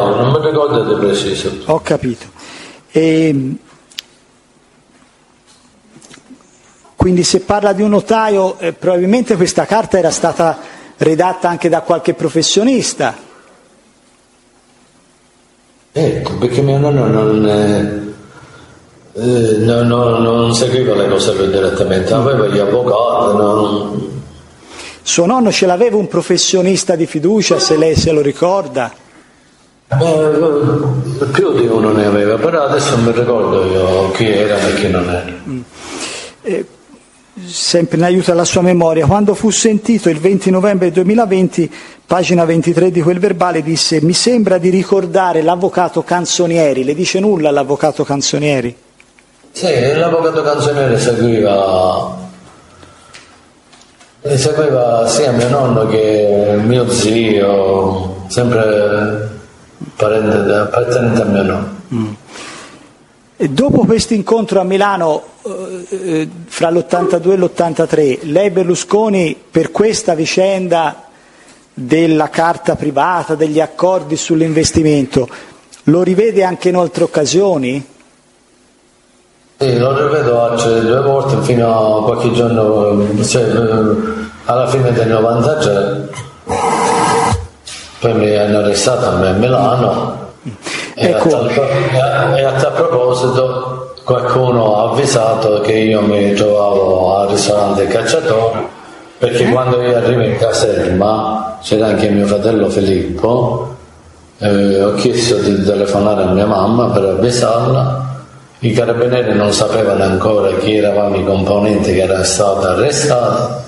notaio, non mi ricordo di preciso. Ho capito. Quindi se parla di un notaio, probabilmente questa carta era stata redatta anche da qualche professionista. Ecco, perché mio nonno non seguiva le cose lui direttamente, aveva gli avvocati. Suo nonno ce l'aveva un professionista di fiducia, se lei se lo ricorda? Più di uno ne aveva, però adesso non mi ricordo io chi era e chi non era. Sempre in aiuto alla sua memoria, quando fu sentito il 20 novembre 2020, pagina 23 di quel verbale, disse: mi sembra di ricordare l'avvocato Canzonieri. Le dice nulla l'avvocato Canzonieri? Sì, l'avvocato Canzonieri seguiva sia mio nonno che mio zio, sempre appartenente a mio nonno. E dopo questo incontro a Milano fra l'82 e l'83, lei Berlusconi, per questa vicenda della carta privata, degli accordi sull'investimento, lo rivede anche in altre occasioni? Sì, lo rivedo altre 2 volte fino a qualche giorno, alla fine del 93, poi mi hanno arrestato a me a Milano. Ecco. E a tal proposito qualcuno ha avvisato che io mi trovavo al ristorante Cacciatore, perché quando io arrivo in caserma c'era anche mio fratello Filippo, ho chiesto di telefonare a mia mamma per avvisarla. I carabinieri non sapevano ancora chi eravamo i componenti che erano stati arrestati.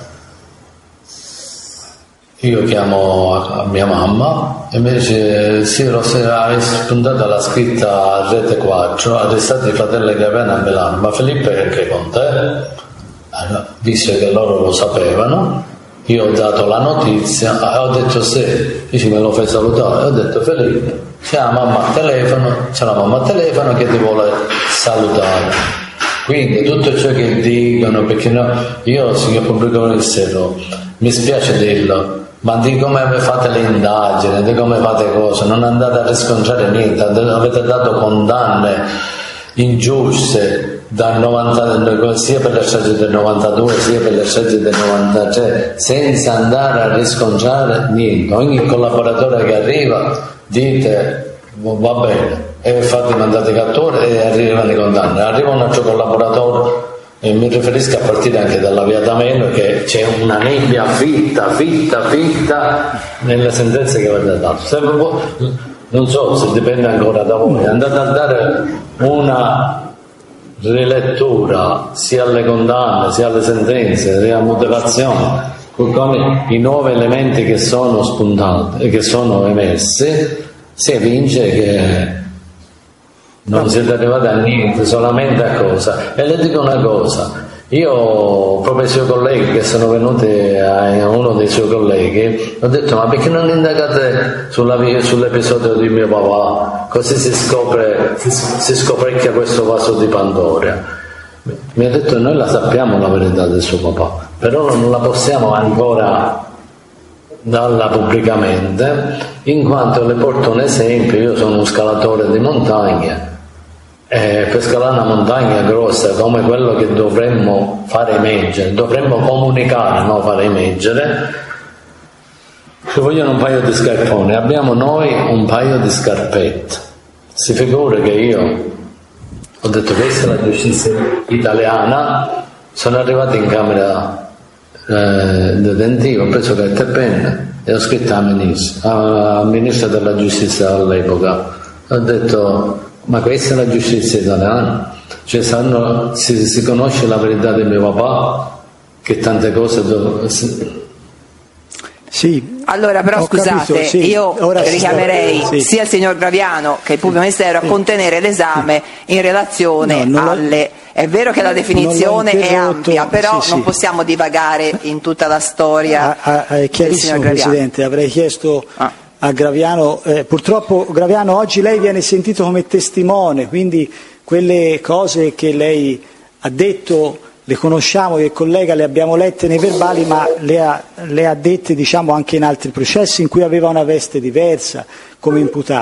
Io chiamo a mia mamma e mi dice: sì, hai spuntata la scritta a Rete 4, arrestati i fratelli Graviano a Milano, ma Filippo è anche con te? Allora, visto che loro lo sapevano, io ho dato la notizia, ho detto sì, dice me lo fai salutare, ho detto Filippo, c'è la mamma al telefono che ti vuole salutare. Quindi tutto ciò che dicono, perché io signor pubblico ministero, mi spiace dirlo, ma di come fate le indagini, di come fate cose, non andate a riscontrare niente, avete dato condanne ingiuste dal 90, sia per le stragi del 92 sia per le stragi del 93, senza andare a riscontrare niente. Ogni collaboratore che arriva dite va bene e fate i mandati cattura e arrivano le condanne. Arriva un altro collaboratore, e mi riferisco a partire anche dalla via D'Amelio, che c'è una nebbia fitta nelle sentenze che avete dato. Non so se dipende ancora da voi, andate a dare una rilettura sia alle condanne sia alle sentenze, sia alla motivazione, con i 9 elementi che sono spuntati e che sono emersi, si evince che non siete arrivati a niente, solamente a cosa. E le dico una cosa, io proprio ai suoi colleghi che sono venuti, a uno dei suoi colleghi, ho detto: ma perché non indagate sull'episodio di mio papà, così si scoprecchia questo vaso di Pandora. Mi ha detto: noi la sappiamo la verità del suo papà, però non la possiamo ancora darla pubblicamente, in quanto le porto un esempio. Io sono un scalatore di montagna, per scalare una montagna grossa come quello che dovremmo fare emergere, dovremmo comunicare, non fare emergere, ci vogliono un paio di scarponi, abbiamo noi un paio di scarpette. Si figura che io ho detto: questa è la giustizia italiana. Sono arrivato in camera detentiva, ho preso carta e penna e ho scritto al ministro della giustizia all'epoca, ho detto: ma questa è la giustizia italiana? Cioè si conosce la verità di mio papà, che tante cose Sì. Allora però scusate, capito, sì. Io richiamerei sia il signor Graviano che il pubblico ministero a contenere l'esame in relazione alle... È vero che la definizione è ampia, però non possiamo divagare in tutta la storia. È chiarissimo, Presidente, avrei chiesto a Graviano, purtroppo Graviano oggi lei viene sentito come testimone, quindi quelle cose che lei ha detto le conosciamo, che collega le abbiamo lette nei verbali, ma le ha dette, diciamo, anche in altri processi in cui aveva una veste diversa come imputato.